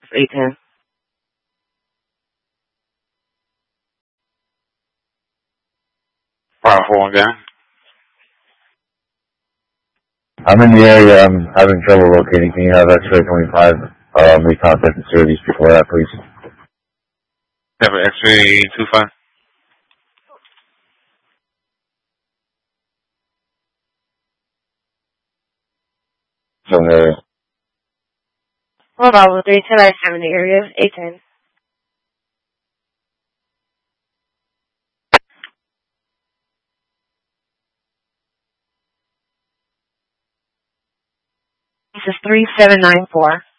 810. Powerful again. I'm in the area. I'm having trouble locating. Can you have X-ray 25 recontact the service before that, please? Have an X-ray 25. So in the area. Well, Bravo 310, I'm in the area. 810. This is 3794.